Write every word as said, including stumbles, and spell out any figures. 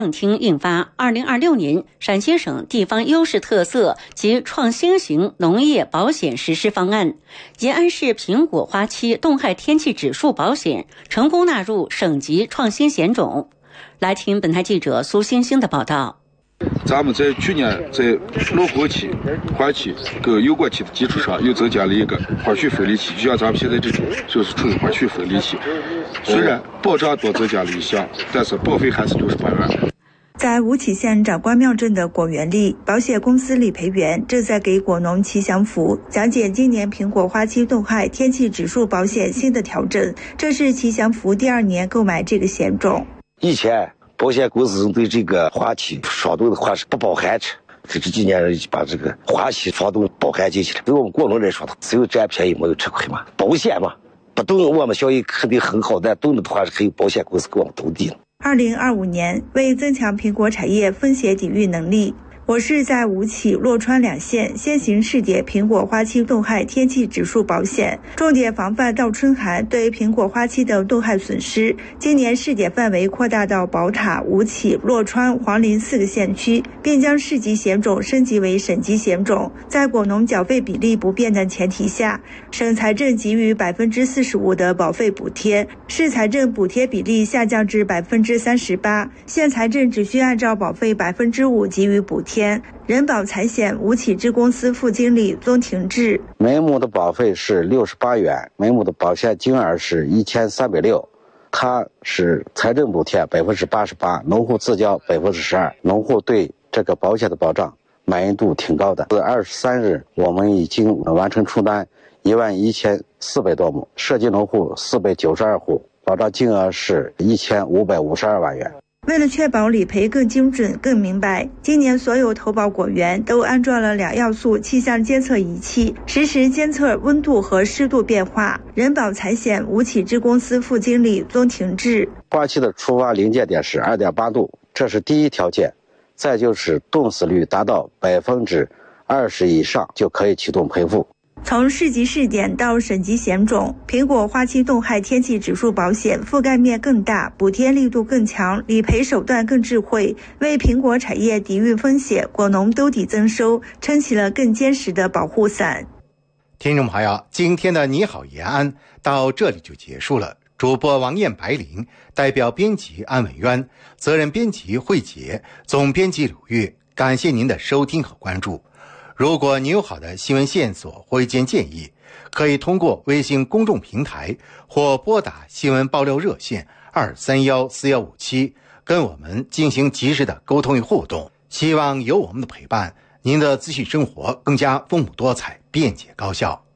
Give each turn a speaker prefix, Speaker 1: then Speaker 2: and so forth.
Speaker 1: 政厅印发《二零二六年陕西省地方优势特色及创新型农业保险实施方案》，延安市苹果花期冻害天气指数保险成功纳入省级创新险种。来听本台记者苏星星的报道。
Speaker 2: 咱们在去年在落果期、花期跟有果期的基础上，又增加了一个花絮分离期，就像咱们现在这种就是处于花絮分离期。虽然保障多增加了一项，但是保费还是六十八元。
Speaker 3: 在吴起县长官庙镇的果园里，保险公司理赔员正在给果农祈祥符，讲解今年苹果花期冻害天气指数保险新的调整。这是祈祥符第二年购买这个险种。
Speaker 4: 以前保险公司对这个花期霜冻的话是不包含的，这是今年把这个花期霜冻包含进去了。对我们果农来说，只有占便宜没有吃亏嘛。保险嘛，不动我们效益肯定很好，但动的话还有保险公司给我们兜底。
Speaker 3: 二零二五年，为增强苹果产业风险抵御能力，我市在吴起、洛川两县先行试点苹果花期冻害天气指数保险，重点防范倒春寒对苹果花期的冻害损失。今年试点范围扩大到宝塔、吴起、洛川、黄陵四个县区，并将市级险种升级为省级险种。在果农缴费比例不变的前提下，省财政给予百分之四十五的保费补贴，市财政补贴比例下降至百分之三十八，县财政只需按照保费百分之五给予补贴。人保财险吴起支公司副经理宗廷志：
Speaker 4: 每亩的保费是六十八元，每亩的保险金额是一千三百六，它是财政补贴百分之八十八，农户自交百分之十二，农户对这个保险的保障满意度挺高的。二十三日，我们已经完成出单一万一千四百多亩，涉及农户四百九十二户，保障金额是一千五百五十二万元。
Speaker 3: 为了确保理赔更精准、更明白，今年所有投保果园都安装了两要素气象监测仪器，实时监测温度和湿度变化。人保财险吴起支公司副经理宗廷志：
Speaker 4: 花期的出发临界点是 二点八度，这是第一条件。再就是冻死率达到百分之二十以上就可以启动赔付。
Speaker 3: 从市级试点到省级险种，苹果花期冻害天气指数保险覆盖面更大，补贴力度更强，理赔手段更智慧，为苹果产业抵御风险，果农兜底增收，撑起了更坚实的保护伞。
Speaker 5: 听众朋友，今天的你好延安到这里就结束了。主播王艳白灵，代表编辑安文渊，责任编辑慧杰，总编辑柳月，感谢您的收听和关注。如果您有好的新闻线索或意见建议，可以通过微信公众平台或拨打新闻爆料热线二三幺四幺五七跟我们进行及时的沟通与互动。希望有我们的陪伴，您的资讯生活更加丰富多彩、便捷高效。